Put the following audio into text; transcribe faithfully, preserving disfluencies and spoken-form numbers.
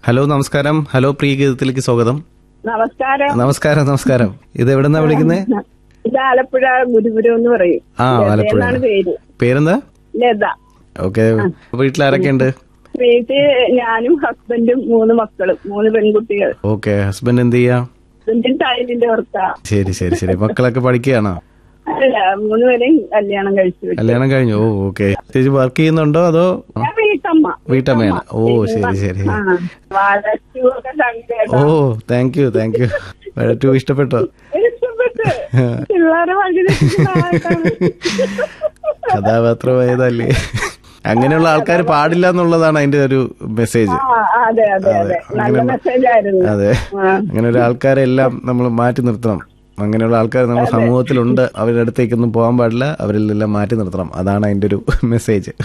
Hello നമസ്കാരം. Hello പ്രിയ ഗീതത്തിലേക്ക് സ്വാഗതം. നമസ്കാരം. നമസ്കാരം നമസ്കാരം. ഇത് എവിടെന്നാ വിളിക്കുന്നേ? ഇത് ആലപ്പുഴ ഗുരുപുരം എന്ന് പറയും. ആ ആലപ്പുഴ. പേര് പേരെന്താ? ലത. ഓക്കെ. വീട്ടിലാരൊക്കെ ഉണ്ട്? വീട്ടിൽ ഞാനും ഹസ്ബൻഡും മൂന്ന് മക്കളും, മൂന്ന് പെൺകുട്ടികൾ. ഓക്കെ. ഹസ്ബൻഡ് എന്ത് ചെയ്യാ? ഹസ്ബൻഡിന് ടൈലിന്റെ വർക്കാ. ശരി ശരി ശരി. മക്കളൊക്കെ പഠിക്കുകയാണോ? അല്ല, മൂന്നുപേരെയും കല്യാണം കഴിച്ചു. കല്യാണം കഴിഞ്ഞു. ഓ ഓക്കെ. ചേച്ചി വർക്ക് ചെയ്യുന്നുണ്ടോ അതോ? ഞാൻ വീട്ടമ്മ. വീട്ടമ്മയാണ്. ഓ ശരി ശരി. വാഴച്ചൂക്കെ കണ്ടു. ഓ thank you thank you. To ഇഷ്ടപ്പെട്ടോ? ഇഷ്ടപ്പെട്ട് പിള്ളേരെ വഴി കഥാപാത്രമായതല്ലേ. അങ്ങനെയുള്ള ആൾക്കാർ പാടില്ല എന്നുള്ളതാണ് അതിന്റെ ഒരു മെസ്സേജ്. അതെ അതെ അതെ നല്ല മെസ്സേജ് ആയിരുന്നു. അതെ, അങ്ങനെ ഒരു ആൾക്കാരെ എല്ലാം നമ്മൾ മാറ്റി നിർത്തണം. അങ്ങനെയുള്ള ആൾക്കാർ നമ്മുടെ സമൂഹത്തിലുണ്ട്. അവരുടെ അടുത്തേക്കൊന്നും പോകാൻ പാടില്ല. അവരിലെല്ലാം മാറ്റി നിർത്തണം. അതാണ് അതിന്റെ ഒരു മെസ്സേജ്.